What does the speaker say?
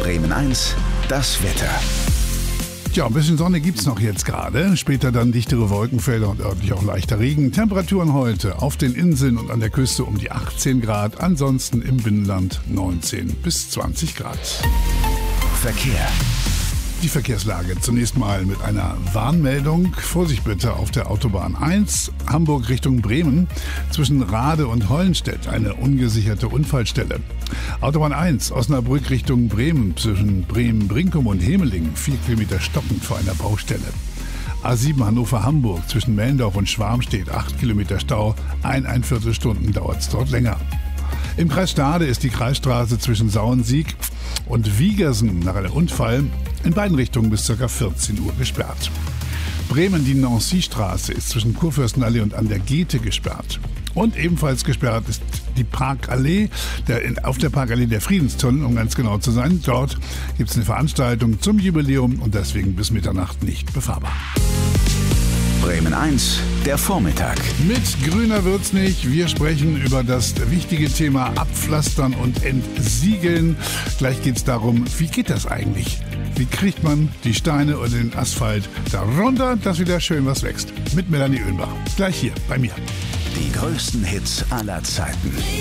Bremen 1, das Wetter. Ja, ein bisschen Sonne gibt's noch jetzt gerade. Später dann dichtere Wolkenfelder und örtlich auch leichter Regen. Temperaturen heute auf den Inseln und an der Küste um die 18 Grad. Ansonsten im Binnenland 19 bis 20 Grad. Verkehr. Die Verkehrslage zunächst mal mit einer Warnmeldung. Vorsicht bitte auf der Autobahn 1, Hamburg Richtung Bremen, zwischen Rade und Hollenstedt, eine ungesicherte Unfallstelle. Autobahn 1, Osnabrück Richtung Bremen, zwischen Bremen-Brinkum und Hemelingen, 4 Kilometer stockend vor einer Baustelle. A7 Hannover-Hamburg, zwischen Mellendorf und Schwarmstedt, 8 Kilometer Stau, 1,25 Stunden dauert es dort länger. Im Kreis Stade ist die Kreisstraße zwischen Sauensiek und Wiegersen nach einem Unfall in beiden Richtungen bis ca. 14 Uhr gesperrt. Bremen, die Nancy-Straße ist zwischen Kurfürstenallee und an der Goethe gesperrt. Und ebenfalls gesperrt ist die Parkallee, auf der Parkallee der Friedenstunnel, um ganz genau zu sein. Dort gibt es eine Veranstaltung zum Jubiläum und deswegen bis Mitternacht nicht befahrbar. Bremen 1, der Vormittag. Mit grüner wird's nicht. Wir sprechen über das wichtige Thema Abpflastern und Entsiegeln. Gleich geht's darum, wie geht das eigentlich? Wie kriegt man die Steine oder den Asphalt darunter, dass wieder schön was wächst? Mit Melanie Oehnbach. Gleich hier bei mir. Die größten Hits aller Zeiten.